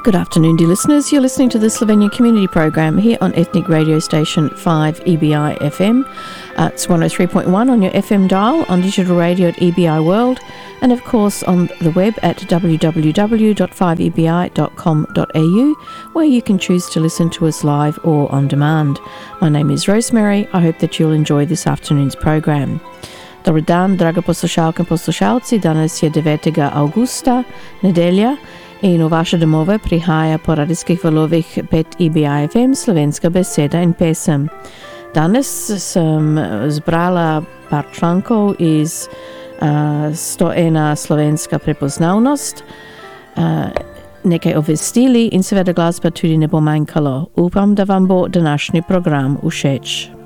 Good afternoon, dear listeners. You're listening to the Slovenian Community Program here on ethnic radio station 5 EBI FM. It's 103.1 on your FM dial, on digital radio at EBI World, and of course on the web at www.5ebi.com.au, where you can choose to listen to us live or on demand. My name is Rosemary. I hope that you'll enjoy this afternoon's program. Dobar dan, draga poslušalke in poslušalci. Danes je 9. augusta, nedelja, in v vaše domove prihaja po radijskih valovih 5 EBI FM slovenska beseda in pesem. Danes sem zbrala par člankov iz 101 slovenska prepoznavnost, nekaj obvestili in seveda glasba tudi ne bo manjkalo. Upam, da vam bo današnji program všeč.